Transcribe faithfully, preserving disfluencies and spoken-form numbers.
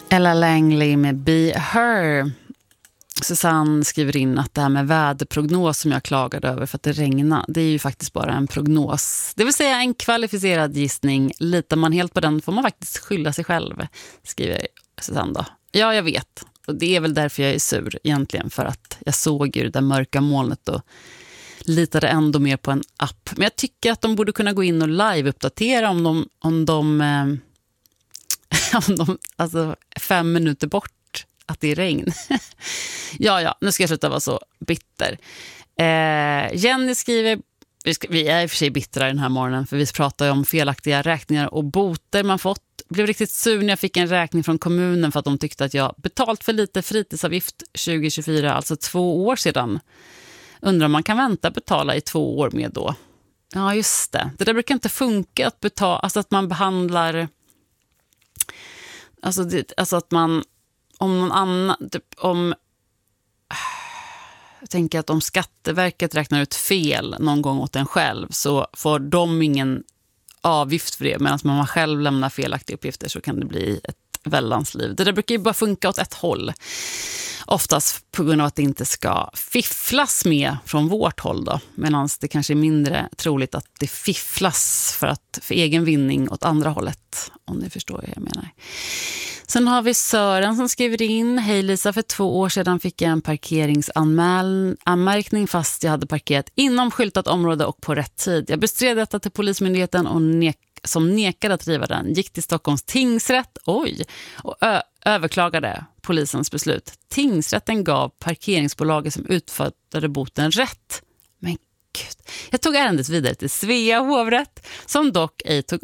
Ella Langley med Be Her. Susanne skriver in att det här med väderprognos som jag klagade över för att det regnar, det är ju faktiskt bara en prognos. Det vill säga en kvalificerad gissning. Litar man helt på den får man faktiskt skylla sig själv, skriver Susanne då. Ja, jag vet. Och det är väl därför jag är sur egentligen, för att jag såg ju det där mörka molnet och litade ändå mer på en app. Men jag tycker att de borde kunna gå in och live-uppdatera om de, om de, eh, om de alltså fem minuter bort att det är regn. ja, ja, nu ska jag sluta vara så bitter. Eh, Jenny skriver, vi, ska, vi är i och för sig bittra den här morgonen för vi pratar ju om felaktiga räkningar och boter man fått. Blev riktigt sur när jag fick en räkning från kommunen för att de tyckte att jag betalt för lite fritidsavgift tjugo tjugofyra, alltså två år sedan. Undrar om man kan vänta betala i två år med då. Ja, just det. Det där brukar inte funka att betala, alltså att man behandlar, alltså, det, alltså att man, om någon annan, typ, om, jag tänker att om Skatteverket räknar ut fel någon gång åt en själv så får de ingen avgift för det, medan man själv lämnar felaktiga uppgifter så kan det bli ett väldans liv. Det där brukar ju bara funka åt ett håll. Oftast på grund av att det inte ska fifflas med från vårt håll då. Medan det kanske är mindre troligt att det fifflas för, att, för egen vinning åt andra hållet. Om ni förstår vad jag menar. Sen har vi Sören som skriver in. Hej Lisa, för två år sedan fick jag en parkeringsanmärkning fast jag hade parkerat inom skyltat område och på rätt tid. Jag bestred detta till Polismyndigheten och nek- som nekade att driva den. Gick till Stockholms tingsrätt oj, och ö- överklagade polisens beslut. Tingsrätten gav parkeringsbolaget som utförde boten rätt. Men gud. Jag tog ärendet vidare till Svea hovrätt som dock ej tog